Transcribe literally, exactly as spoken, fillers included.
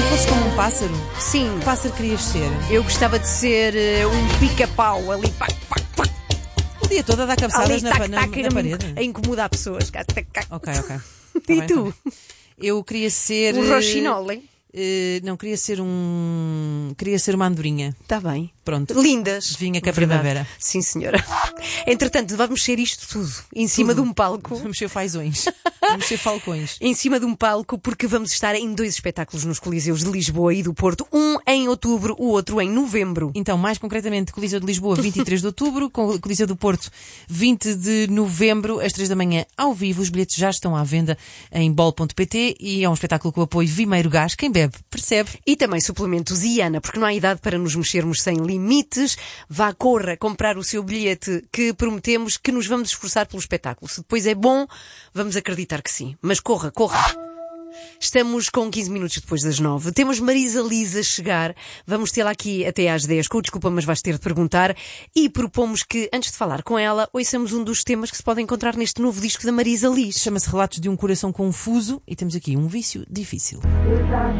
tu fosses como um pássaro, Sim, que pássaro querias ser? eu gostava de ser eh, um pica-pau ali, pá, pá, pá, O dia todo a dar cabeçadas ali, na, tac, pa- na, tac, na a, parede. a incomodar pessoas. Cá, tac, tac. Ok, ok. Tá E bem, tu? tá bem. Eu queria ser. O eh, roxinol, eh, não, queria ser um. Queria ser uma andorinha. está bem. Pronto. Lindas. Vinha com a Verdade. primavera. Sim, senhora. Entretanto, vamos ser isto tudo em cima de um palco. Vamos ser fazões. Vamos ser falcões. Em cima de um palco, porque vamos estar em dois espetáculos nos Coliseus de Lisboa e do Porto. Um em outubro, o outro em novembro. Então, mais concretamente, Coliseu de Lisboa, vinte e três de outubro, com Coliseu do Porto, vinte de novembro, às três da manhã, ao vivo. Os bilhetes já estão à venda em bol ponto pt e é um espetáculo com apoio Vimeiro Gás. Quem bebe, percebe. E também suplementos Iana, porque não há idade para nos mexermos sem limites. Vá, corra comprar o seu bilhete, que prometemos que nos vamos esforçar pelo espetáculo. Se depois é bom, vamos acreditar que sim. Mas corra, corra. Estamos com quinze minutos depois das nove. Temos Marisa Liz a chegar. Vamos tê-la aqui até às dez. Com desculpa, mas vais ter de perguntar. E propomos que, antes de falar com ela, ouçamos um dos temas que se pode encontrar neste novo disco da Marisa Liz. Chama-se Relatos de um Coração Confuso e temos aqui um vício difícil.